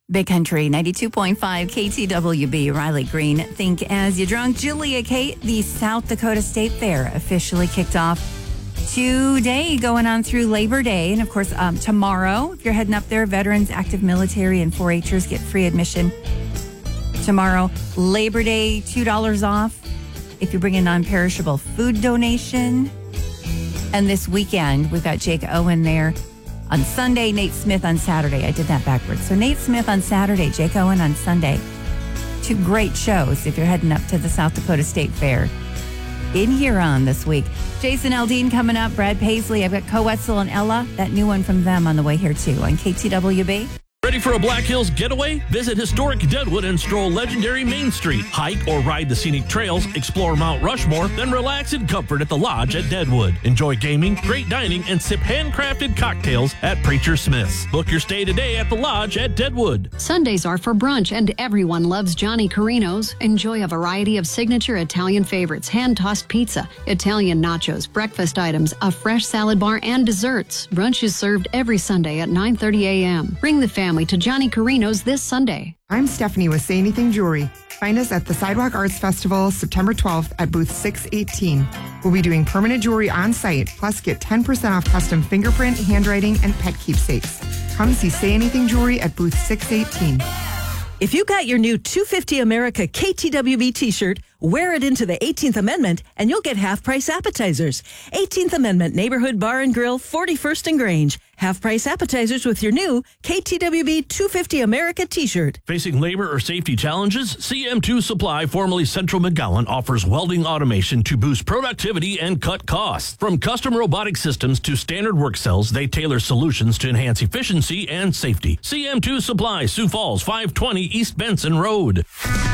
Big Country 92.5 KTWB. Riley Green. Think as you drunk. Julia Kate, the South Dakota State Fair officially kicked off today, going on through Labor Day. And of course, tomorrow, if you're heading up there, veterans, active military, and 4-Hers get free admission. Tomorrow, Labor Day, $2 off if you bring a non-perishable food donation. And this weekend, we've got Jake Owen there on Sunday, Nate Smith on Saturday. I did that backwards. So Nate Smith on Saturday, Jake Owen on Sunday. Two great shows if you're heading up to the South Dakota State Fair in Huron this week. Jason Aldean coming up, Brad Paisley. I've got Coetzel and Ella, that new one from them on the way here too on KTWB. Ready for a Black Hills getaway? Visit historic Deadwood and stroll legendary Main Street. Hike or ride the scenic trails, explore Mount Rushmore, then relax in comfort at the Lodge at Deadwood. Enjoy gaming, great dining, and sip handcrafted cocktails at Preacher Smith's. Book your stay today at the Lodge at Deadwood. Sundays are for brunch, and everyone loves Johnny Carino's. Enjoy a variety of signature Italian favorites, hand-tossed pizza, Italian nachos, breakfast items, a fresh salad bar, and desserts. Brunch is served every Sunday at 9:30 a.m. Bring the family to Johnny Carino's this Sunday. I'm Stephanie with Say Anything Jewelry. Find us at the Sidewalk Arts Festival, September 12th at booth 618. We'll be doing permanent jewelry on site, plus get 10% off custom fingerprint, handwriting, and pet keepsakes. Come see Say Anything Jewelry at booth 618. If you got your new 250 America KTWB t-shirt, wear it into the 18th Amendment and you'll get half-price appetizers. 18th Amendment Neighborhood Bar and Grill, 41st and Grange. Half-price appetizers with your new KTWB 250 America t-shirt. Facing labor or safety challenges? CM2 Supply, formerly Central McGowan, offers welding automation to boost productivity and cut costs. From custom robotic systems to standard work cells, they tailor solutions to enhance efficiency and safety. CM2 Supply, Sioux Falls, 520 East Benson Road.